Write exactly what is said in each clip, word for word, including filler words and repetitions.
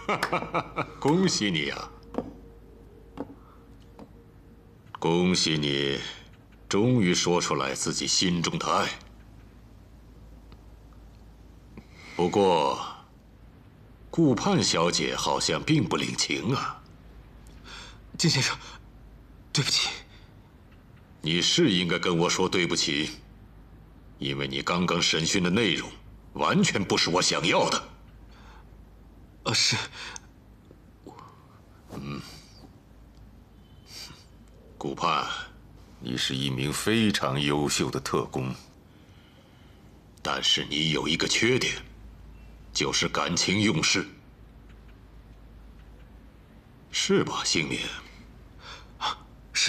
恭喜你呀！恭喜你，终于说出来自己心中的爱。不过，顾盼小姐好像并不领情啊。 金先生，对不起。 你是应该跟我说对不起，因为你刚刚审讯的内容完全不是我想要的。 啊，是。 嗯。顾盼，你是一名非常优秀的特工，但是你有一个缺点，就是感情用事，是吧，星敏？ 啊，是。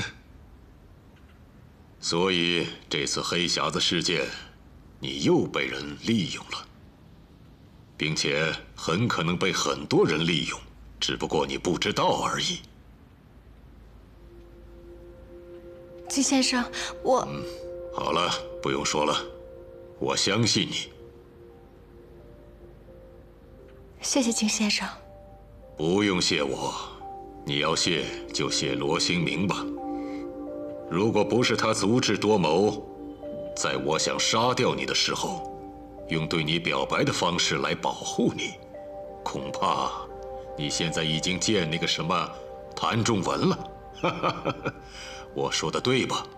所以这次黑匣子事件，你又被人利用了，并且很可能被很多人利用，只不过你不知道而已。 金先生，我…… 嗯，好了，不用说了，我相信你。 谢谢金先生。 不用谢我，你要谢就谢罗兴明吧。如果不是他足智多谋，在我想杀掉你的时候，用对你表白的方式来保护你，恐怕你现在已经见那个什么谭仲文了。哈哈哈哈，我说的对吧？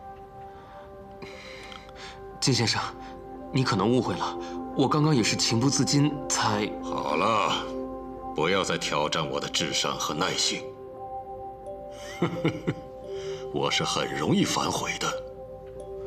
金先生，你可能误会了，我刚刚也是情不自禁才…… 好了，不要再挑战我的智商和耐性。我是很容易反悔的。